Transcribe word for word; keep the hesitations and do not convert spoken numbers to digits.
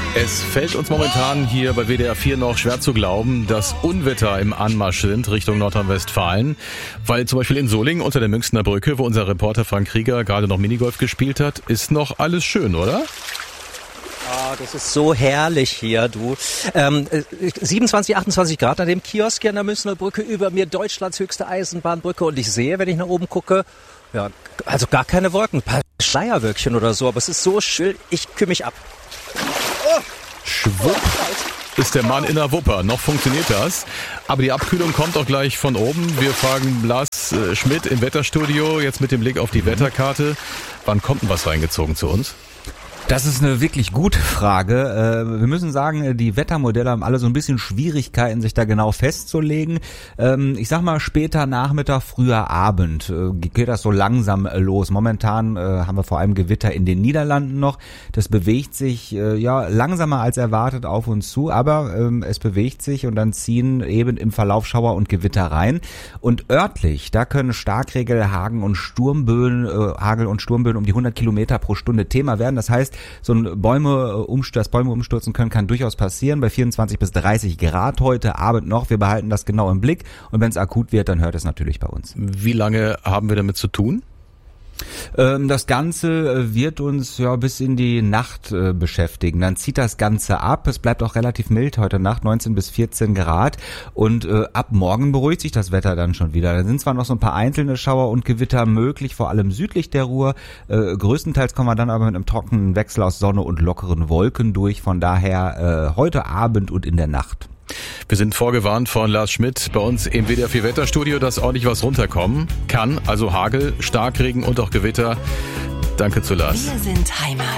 Es fällt uns momentan hier bei W D R vier noch schwer zu glauben, dass Unwetter im Anmarsch sind Richtung Nordrhein-Westfalen, weil zum Beispiel in Solingen unter der Münchner Brücke, wo unser Reporter Frank Krieger gerade noch Minigolf gespielt hat, ist noch alles schön, oder? Ah, das ist so herrlich hier, du. Ähm, siebenundzwanzig, achtundzwanzig Grad an dem Kiosk hier an der Münchner Brücke, über mir Deutschlands höchste Eisenbahnbrücke, und ich sehe, wenn ich nach oben gucke, ja, also gar keine Wolken, ein paar Schleierwölkchen oder so, aber es ist so schön, ich kühl mich ab. Oh. Schwupp ist der Mann in der Wupper. Noch funktioniert das. Aber die Abkühlung kommt auch gleich von oben. Wir fragen Lars äh, Schmidt im Wetterstudio, jetzt mit dem Blick auf die Wetterkarte. Wann kommt denn was reingezogen zu uns? Das ist eine wirklich gute Frage. Wir müssen sagen, die Wettermodelle haben alle so ein bisschen Schwierigkeiten, sich da genau festzulegen. Ich sag mal, später Nachmittag, früher Abend geht das so langsam los. Momentan haben wir vor allem Gewitter in den Niederlanden noch. Das bewegt sich ja langsamer als erwartet auf uns zu, aber es bewegt sich, und dann ziehen eben im Verlauf Schauer und Gewitter rein. Und örtlich, da können Starkregen, Hagel und Sturmböen, Hagel und Sturmböen um die hundert Kilometer pro Stunde Thema werden. Das heißt, so ein Bäume umstürzen, dass Bäume umstürzen können, kann durchaus passieren. Bei vierundzwanzig bis dreißig Grad heute Abend noch. Wir behalten das genau im Blick. Und wenn es akut wird, dann hört es natürlich bei uns. Wie lange haben wir damit zu tun? Das Ganze wird uns ja bis in die Nacht äh, beschäftigen. Dann zieht das Ganze ab. Es bleibt auch relativ mild heute Nacht, neunzehn bis vierzehn Grad. Und äh, ab morgen beruhigt sich das Wetter dann schon wieder. Da sind zwar noch so ein paar einzelne Schauer und Gewitter möglich, vor allem südlich der Ruhr. Äh, größtenteils kommen wir dann aber mit einem trockenen Wechsel aus Sonne und lockeren Wolken durch. Von daher äh, heute Abend und in der Nacht. Wir sind vorgewarnt von Lars Schmidt bei uns im W D R vier Wetterstudio, dass ordentlich was runterkommen kann. Also Hagel, Starkregen und auch Gewitter. Danke zu Lars. Wir sind Heimat.